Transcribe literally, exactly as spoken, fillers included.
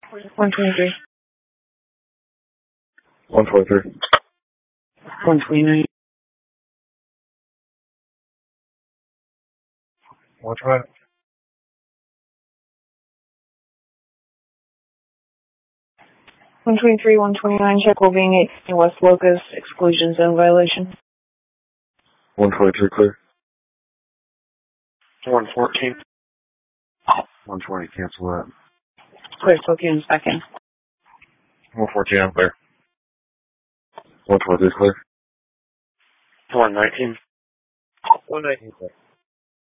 one twenty-three. one twenty-three. one twenty-nine. one twenty. one twenty-three, one twenty-nine, check well being eighteen West Locust, exclusion zone violation. one twenty-three clear. one fourteen. one twenty, cancel that. Clear, spoke units back in. one fourteen, I'm clear. one twenty-three clear. one nineteen. one nineteen clear.